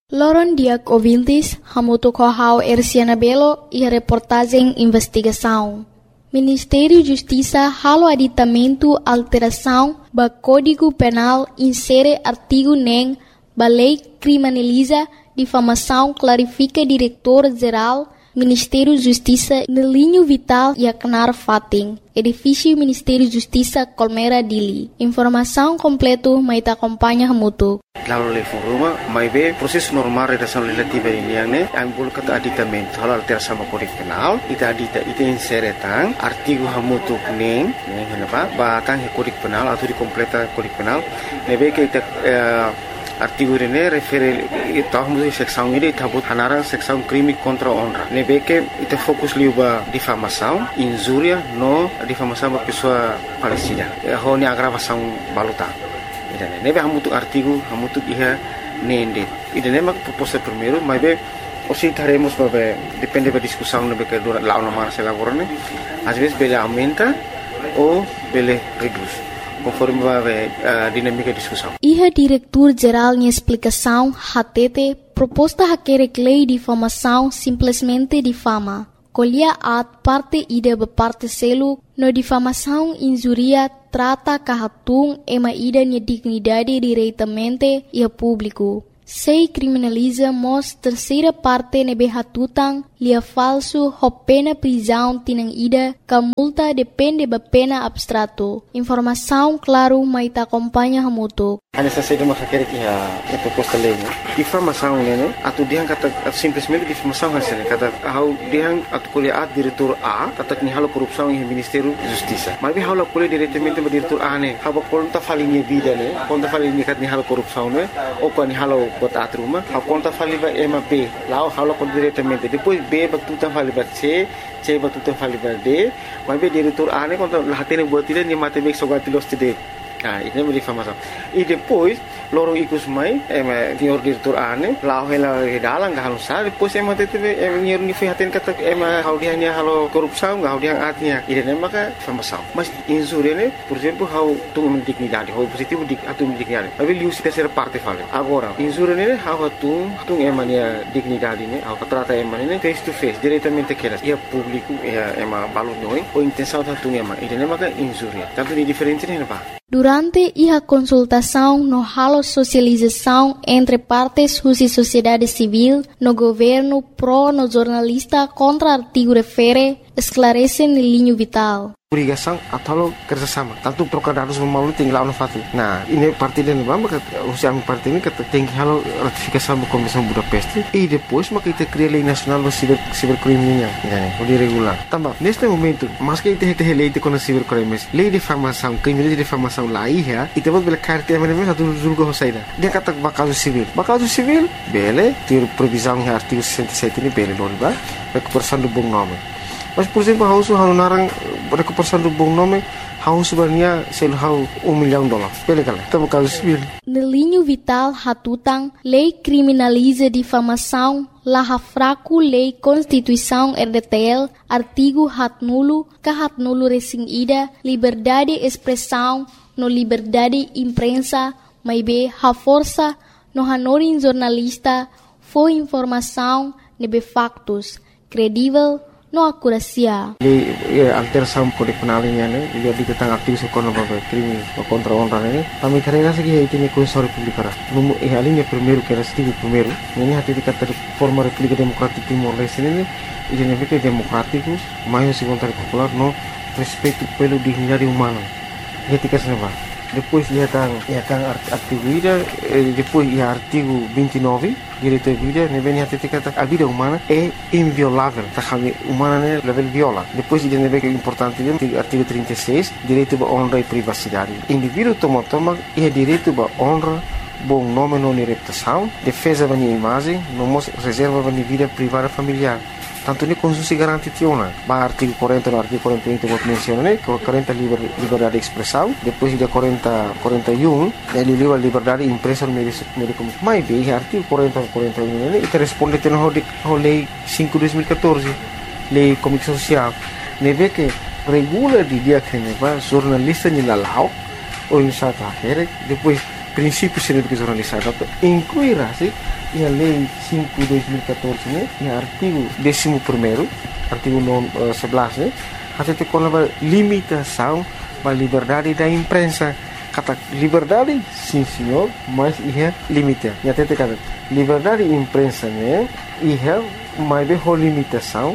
Loron Diak ouvintes, hamutu kohau Erciana Belo e a reportagem investigação. Ministério Justiça halo aditamento alteração ba Código Penal insere artigo nem ba lei criminaliza difamação clarifica diretor-geral Ministério Justiça no linho vital e Aknar Fating, edifício Ministério Justiça Colmera Dili. Informação completa mai ta acompanha hamutu. Lalu level rumah, mai be proses normal redação legislativa ini yang ne, ang bulu kata aditamento hal alteração sama Kode Penal, ita insere tang artigo hamutu neng kenapa? Batang Kode Penal atau dikompleta Kode Penal, nebe ke ita artigo ini refere tahun seksão ini tabut hanarang seksão crime contra honra. Nebe ke ita fokus liuba difamação, injúria no difamação ba pessoa falecida. Ho ni agravação baluta. Nebe hamutu artigo hamutu iha nende. Ida nema proposta primeiro, mas be osi taremos babe depende da discussão nebe que dura lá uma mara se elaborane. Às vezes bele aumenta ou bele reduz. Conforme a dinâmica de discussão. Iha diretor-geral em explicação, hatete, proposta haquerek lei de difamação simplesmente difama. Colhia at parte ida parte selo, no difamação injuria trata kahatung ema ida ni dignidade diretamente e a público. Sei criminaliza mos terceira parte nebe hatutang lia falso ho pena prisão tinang ida ka multa depende ba pena abstrato. Informação claro mai ta acompanha hamutu. Ana sa saída makakere que a proposta lei, difamação né, atu diang kata simplesmente difamação hasil kata how diang atu kuliah at diretor A kata ni halo korupsão em Ministério Justiça. Mas bi halo kuliah diretamente ba diretor A né, haba konta falinha vida né, konta falinha kat ni halo korupsão né, ou kan ni halo bota atruma, ha konta faliba MB, lá halo kon diretamente. Depois B batuta faliba C batuta faliba D, mas bi diretor A né konta lahatene buat dia ni mate bek sogatilos tide. Ini é difamação. E depois, lorong ikut mai, senhor diretor ane, lau hela dalang gak halusar, depois teve senhor ni fihatin kata hau dia ni halo korupsão, hau dia atnya. Ini maka difamação. Mas injúria né, por exemplo, hau tung dignidade, hau positivo atung dignidade. Mas liu se terceira parte fala. Agora, injúria né, hau tung emania dignidade né, hau trata emania face to face, diretamente aquelas. E a público, balu noi, ou intenção tung Ini maka injúria. Tanto de diferente né, apa? Durante a consultação no halo socialização entre partes e sociedade civil, no governo pro no jornalista contra artigo refere, esclarece no linho vital. Obrigação atau kerjasama. Tanto trocar dados melalui tinggal no fati. Nah, ini parti dan bamba usia parti ini kata tinggi halo ratifikasi da Convenção Budapeste e depois maka kita cria lei nacional do cibercrime o de regular. Também neste momento, mas que kita lei de contra cibercrimes, lei de difamação, crime de difamação lá ia, e depois bela carta mas mesmo satu julgo hosaida. Dia kata bakaso civil, bele, ter previsão em artigo 67 ini bele não ba, recuperação do bom nome. Mas por exemplo, hausu narang recuperação do bom nome, hausu bania sel hau $1 milhão. Pele kala, tamo caso civil. No linho vital hatutang, lei criminaliza difamação, laha fraco lei Constituição RDTL, artigo hatnulo, kahatnulo resing ida, liberdade expressão, no liberdade imprensa, maibe ha força, no hanorin jornalista, foi informação, nebe factos, credível, no akurasia. Alteração Kode Penal ini dia tentang aktivis ekonomi crime contra honra ini. Kami karena segi itu ni Constituição Republicana. Número a linha primeiro que era artigo primeiro. Ini hati dikata forma República Democrática Timor-Leste ini identifica democrático, mais segundo popular no respeito pelo dignidade humana. Etika senapa. Depois ia tang artigo ida, depois ia artigo 29 direito à vida, ne vem a dikata a vida humana é inviolável, tá kami humana né level viola. Depois ia ne que importante artigo 36 direito à honra e privacidade. Indivíduo toma é direito à honra, bom nome não reputação, defesa da minha imagem, não reserva da minha vida privada familiar. Tanto ni Constituição garante tiona. Ba artigo 40 no artigo 41 que eu mencionei, 40 liberdade de expressão, depois de 41 ele livre liberdade de imprensa no meio de comunicação. Mas bem, artigo 40 41 ele responde a lei 5/2014, lei de comunicação social. Neve que regula de dia que neva jornalista ni lalau ou insata depois princípios de jornalismo, incluirá a Lei 5/2014, né, no artigo 11º, artigo 11, até com a limitação da liberdade da imprensa. Kata liberdade, sim senhor, mas é limite. E até kata liberdade da imprensa, né, mas é limitação,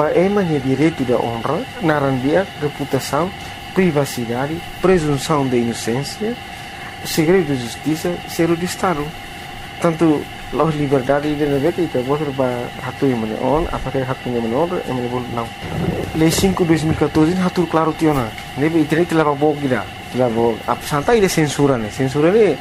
é direito da honra, narandia, reputação, privacidade, presunção de inocência, segredo de justiça, ser de Estado. Tanto a liberdade de negócio itu boleh hatu yang mana on, apakah hatu yang mana on, yang mana boleh não. Lei 5/2014 hatu claro tiona. Nebe internet leva bog gida, leva santai de censura né. Censura né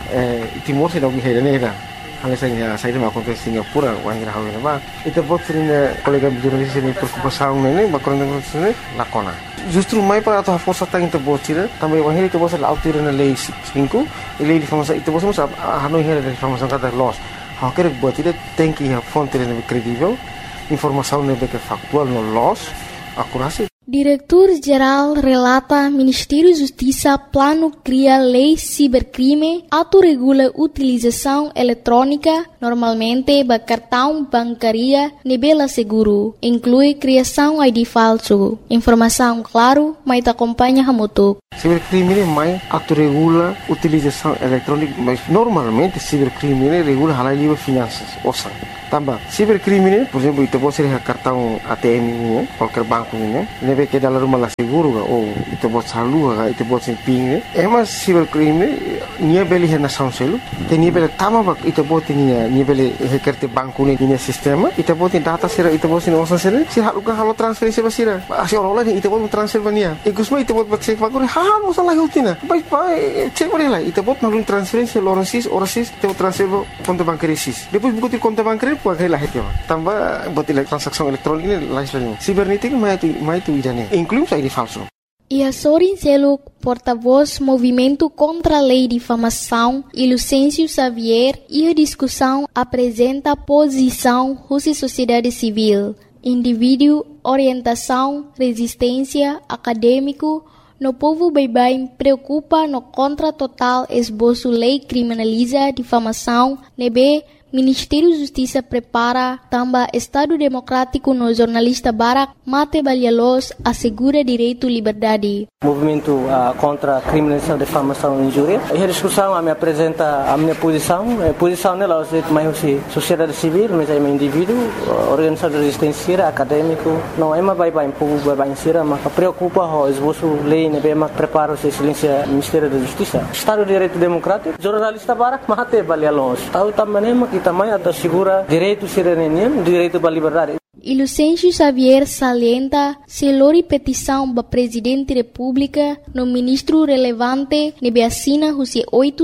Timor se dá o que é né. Hal saya mau ke Singapura, wang hal ini mah. Itu buat sering kolega jurnalis ini preocupação né, background ini lakona. Justru mai para atau força tang itu buat sih, também wang itu buat la autir na lei 5, lei de famosa itu buat masa hanoi hera de famosa kata loss. Hal quer buat itu tem que a fonte credível, informação né que factual no loss, akurasi. Diretor-Geral relata Ministério Justiça plano cria lei cibercrime, autorregula utilização eletrônica, normalmente de cartão bancária, nebela seguro, inclui criação ID falso. Informação claro, mas acompanha a moto. Cibercrime mais autorregula utilização eletrônica, mas normalmente cibercrime regula halal livre finanças, ouçam. Tambah, cibercrime, por exemplo, itu boleh ser cartão ATM ini, qualquer banco ini, nebe que dalam rumah lah seguro ga, ou itu boleh saldo ga, itu boleh ping ini. Emas cibercrime, nia beli hena sound selu, nia beli tama bak, itu boleh nia beli hekerte banco ini, nia sistema, itu boleh data sira, itu boleh osan sira, sira halukan halo transferensi basira, asyik orang-orang itu boleh transfer bania. Ikusma itu boleh cek banco, hal masalah utina, baik cek boleh lah, itu boleh nalun transferensi orang sis, itu boleh transfer konto bancaria sis. Depois buku konto bancaria tambah buat transaksi elektronik ini lain. Cibernética mais tu idane. Inclui ID falso. E Sorin Seluk, porta-voz Movimento contra a Lei de Difamação, e Lucêncio Xavier, e a discussão apresenta posição Rússia Sociedade Civil, indivíduo, orientação, resistência, acadêmico, no povo bem preocupa no contra total esboço lei criminaliza difamação, nebe Ministério Justiça prepara também Estado Democrático no jornalista Barak Mate Balialos assegura direito e liberdade. Movimento contra a criminalização, difamação e injúria. E a discussão me apresenta a minha posição. A posição nela é mais sociedade civil, mas é um indivíduo, organização de resistência, acadêmico. Não é mais bem povo bem sira, mas preocupa o esboço lei, né? Bem prepara o silêncio Ministério da Justiça. Estado de Direito Democrático, jornalista Barak Mate Balialos. Tahu também também assegura direito cidadania, direito à liberdade. E Lucêncio Xavier salienta se lori petição da Presidente da República no ministro relevante nebe assina os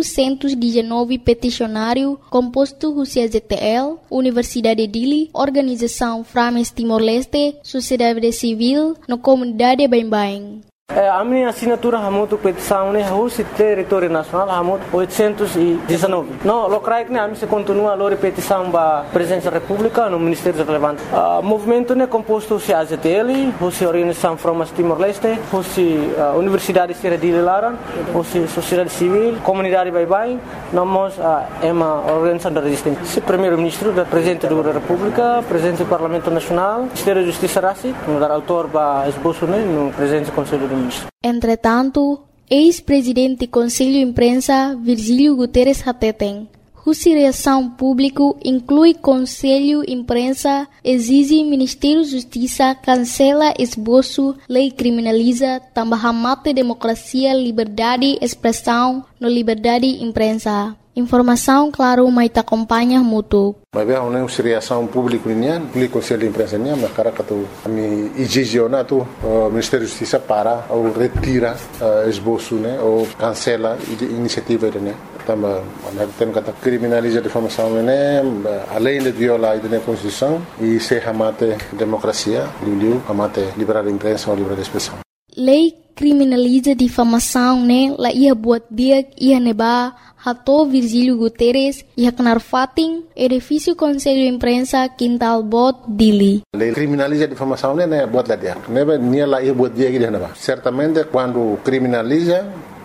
819 peticionário composto os ZTL, Universidade Dili, Organização Frames Timor-Leste, Sociedade Civil, no comunidade Bem-Bem. A minha assinatura é muito petição, né? O território nacional é muito 819. Não, o CRAIC, né? A minha continua a petição da Presidência da República no Ministério Relevante. O movimento é composto de AZTL, a Organização Frames Timor-Leste, a Universidade de Laran, a Sociedade Civil, Comunidade Bem-Bem, nós é uma organização da resistência. O Primeiro-Ministro, o Presidente da República, o Presidente do Parlamento Nacional, o Ministério da Justiça Rassi, o autor da esboço, né? No Presidente do Conselho do Ministro. Entretanto, ex-presidente do Conselho de Imprensa, Virgílio Guterres Hateten, cuja reação pública inclui Conselho de Imprensa, exige Ministério da Justiça cancela esboço, lei criminaliza, também mata democracia, liberdade, expressão, no liberdade de imprensa. Informação, claro, mas te acompanha muito. Mas é uma reação pública o Conselho de Imprensa mas cara que a mim exige o Ministério da Justiça para ou retira esboço, né, ou cancela a iniciativa, né. Também tem que criminalizar a difamação, né, além de violar a Constituição e se amate democracia, amate liberdade de imprensa ou liberdade de expressão. Lei criminaliza difamação, né? La ia buat dia ia neba hato Virgílio Guterres ia kenar fating edifício Conselho de Imprensa Quintal Bot Dili. Lei criminaliza difamação, né? Buat lá dia. Neba nia la ia buat dia que neba. Certamente quando criminaliza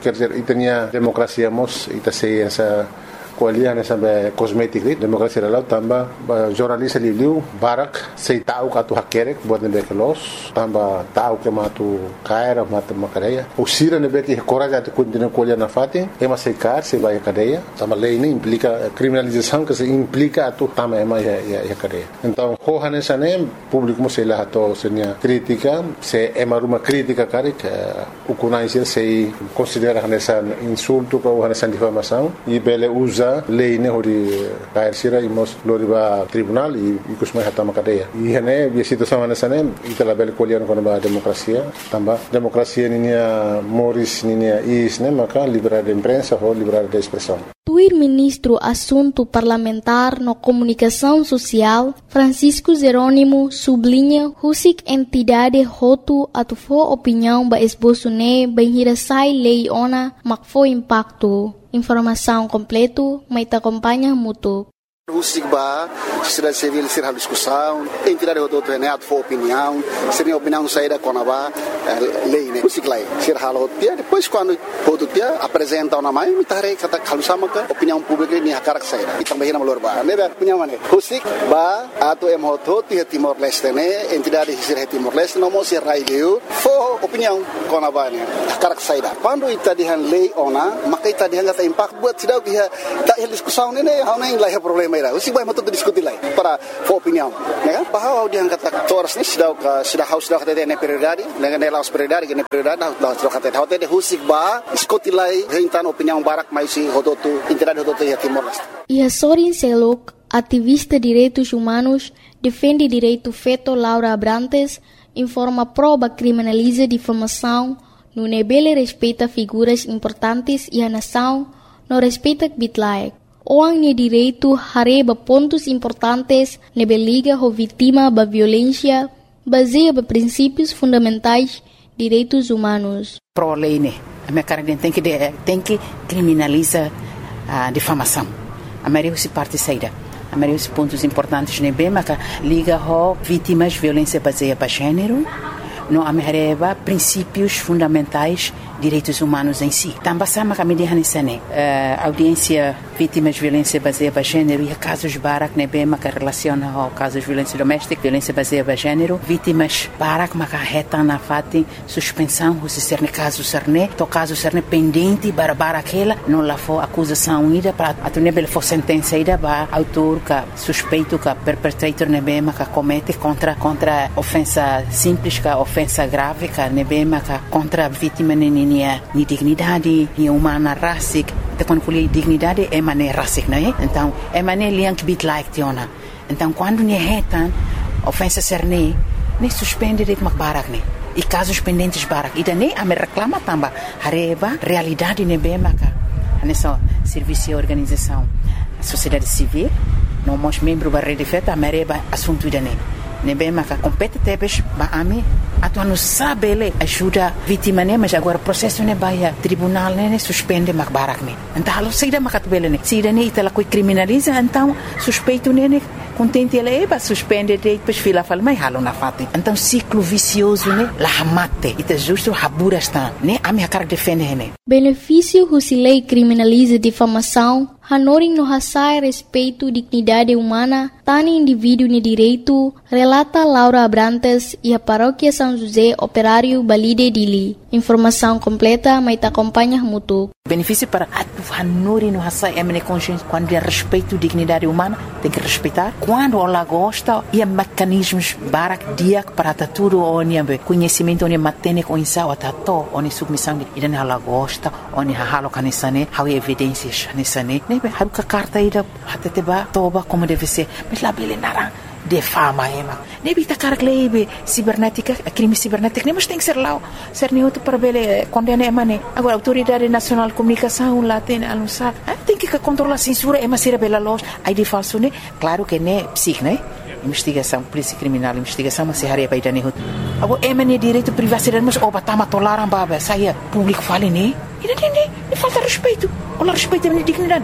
quer dizer, itania demokrasia mos ita sei essa kualian essa kosmetik demokrasia lalau tamba jornalista liu barak sei tahu katu hakerek buat nebe kelos tamba tahu ke matu kaira matu makareia usira nebe que coragem de continuar kualian na fati ema sei kar sei vai cadeia tamba lei nem implica criminalização que se implica atu tamba ema ya cadeia então hohan essa nem público sei lá to senia crítica se ema uma crítica karek o conhecer sei considera essa insulto ou essa difamação e bele usa lei ne hori kair sira imos loriba tribunal e kusmai hatama cadeia e hene bi situação nessa nem itala bele kolian kono ba demokrasia tamba demokrasia ninia moris ninia is ne maka liberdade de imprensa ou liberdade de expressão. O ministro Assunto Parlamentar no Comunicação Social, Francisco Jerônimo, sublinha husik entidade hotu atufo opinião ba esboço ne banhirasai lei ona makfo impacto. Informação completo, mas te acompanha muito. Husik ba, sociedade civil ser a discussão, entidade hotu ne atufo opinião, seria opinião saída konaba lei ne husik lai ser halo dia depois quando hotu dia apresenta uma mai mitare kata kalusama ka opinião pública ni hakarak saída e também na valor ba ne opinião mane husik ba atu em hotu ti Timor Leste ne entidade ser Timor Leste no mo ser raileu fo opinião konaba ne hakarak saída quando itadihan lei ona maka itadihan kata impact buat sidau dia tak discussão ne hauna in lai problema ira husik ba matu diskuti lai para fo opinião ne bahwa dia kata toras ni sidau ka sida house dah kata ne prioridade ne laos prioridade que ne prioridade dah kata hote de husik ba diskuti lai rentan opinião barak mais si hototu entidade hototu ya Timor Leste. E a Sorin Selok, ativista de direitos humanos, defende direito feto Laura Abrantes, informa prova criminaliza difamação, no nebele respeita figuras importantes e a nação não respeita bitlaek. Oang ni direito hareba pontos importantes nebeliga ho vítima ba violência, baseia ba princípios fundamentais direitos humanos. Pro lei né, a minha cara tem que criminalizar a difamação. A maioria se parte saída. A maioria dos pontos importantes né bem, mas liga ho vítimas de violência baseada em gênero, não amerreba princípios fundamentais direitos humanos em si. Também sama kami dihan isane audiência vítimas de violência baseada em gênero e casos barak ne bem que relaciona ao casos de violência doméstica, violência baseada em gênero, vítimas barak maka reta na fati suspensão se ser ne caso serne, to caso serne pendente bara aquela não lá for acusação ida para atunebel for sentença ida ba autor ka suspeito ka perpetrator ne bem que comete contra ofensa simples ka ofensa grave ka ne bem que contra vítima ni dignidade, ni humana rasik, te quando fui dignidade é mané rasik, não é? Então é mané liang bit like tiona. Então quando ni retan ofensa serne, ni suspende de makbarak ni. E casos pendentes barak, e daí a me reclama tamba, hareba realidade ne bem maka. Nessa serviço e organização, sociedade civil, não mos membro da rede feta, a mereba assunto daí. Ne bem maka compete tebes ba ami atuan não sabe ele ajuda vítima né mas agora processo né baia tribunal né suspende makbarak né então alo saída makatbele né saída né itala coi criminaliza então suspeito né contente ele ba suspende depois fila fala mai halo na fati então ciclo vicioso né la mate ita justo habura está né ami hakar defende né benefício se lei criminaliza difamação hanoring no hasai respeito dignidade humana tani indivíduo ni direito relata Laura Abrantes e a paróquia São José Operário Balide Dili. Informação completa, mas te acompanha muito. Benefício para hanuri no hasai emene consciência quando é respeito dignidade humana tem que respeitar quando ela gosta e mecanismos barak dia para tudo onde conhecimento onde matene com insau atato onde submissão e dan ela gosta onde halo kanisane how evidências nisane nebe haruka carta ida hateteba toba como deve ser mas lá bele narang defama ema nebi takar klebe cibernética crime cibernético nem mas tem que ser lá ser neutro para bele condena emane agora autoridade nacional de comunicação lá tem anunciar tem que controlar a censura ema ser bela loja aí de falso né claro que né psic né investigação polícia criminal investigação mas se haria para idane agora emane direito privacidade mas obatama tolaram baba saia público fale né e falta respeito ou respeito a dignidade né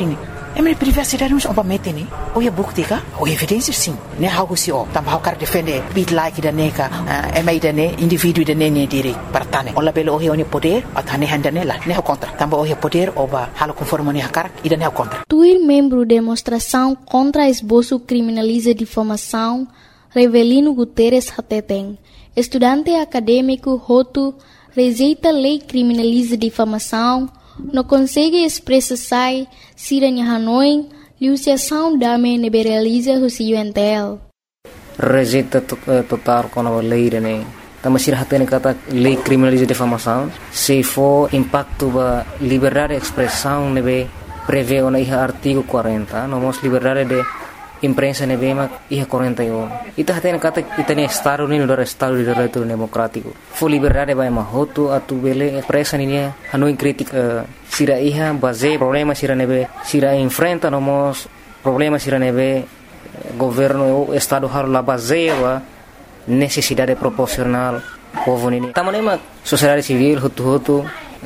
minha privacidade não é mete né ou é bukti ka ou evidência sim né algo se ó também o cara defender bit like da neka é mais da né indivíduo da né direito para tane ou labelo o é poder a tane handa né lá né contra também o é poder ou ba halo conforme né cara e da né contra Tuir membro demonstração contra esboço criminaliza difamação Revelino Guterres Hateteng estudante acadêmico Hotu rejeita lei criminaliza difamação não consegue expressar siranya Hanoi liusiação dame neberaliza husiuentel rejeita total com a lei né também se hatene kata lei criminaliza difamação se for impacto ba liberdade de expressão nebe prevê o artigo 40 nomos liberdade de imprensa nebema iha 41 ita hatene kata itane estado ni do estado de direito democrático fo liberdade ba mahoto atu bele presa ni Hanoi crítica sira iha base problema sira nebe sira enfrenta nomos problema sira nebe governo o estado har la base wa necessidade proporcional povo ni tamanema sociedade civil hutu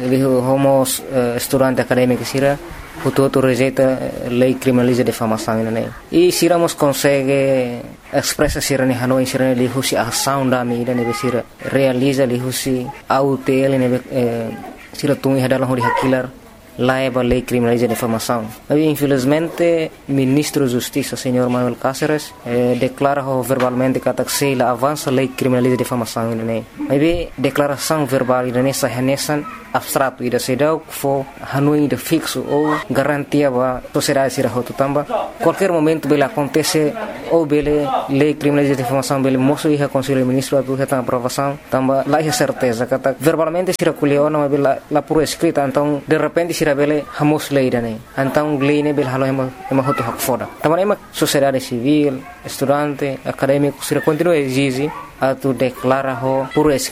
homos estudante acadêmico sira Hutu rejeita lei criminaliza difamação né e siramos consegue expressa sira ni Hanoi sira li husi ação da mídia ne sira realiza li husi autel ne sira tungi hadalah hori hakilar laiba lei criminaliza difamação mas infelizmente ministro de justiça senhor Manuel Cáceres declara verbalmente que la avança lei criminaliza difamação né mas declaração verbal ne sahanesan abstrato ida sedau fo Hanoi de fixo ou garantia ba sociedade sira hotu tamba qualquer momento bela acontece ou bele lei criminaliza difamação bele moço ia conselho ministro atu reta aprovação tamba lá é certeza kata verbalmente sira kuliona bela la por escrita então de repente sira bele hamos lei dane então lei ne bele halo ema hotu hak foda tamba ema sociedade civil estudante acadêmico sira continua exige atu declara ho por